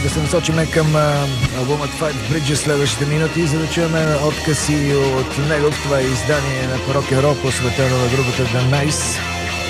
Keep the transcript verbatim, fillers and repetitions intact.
да се насочим към албумът Five Bridges следващите минути, за да чуем откъси от него. Това е издание на Rock and Roll, посветено на групата The Nice.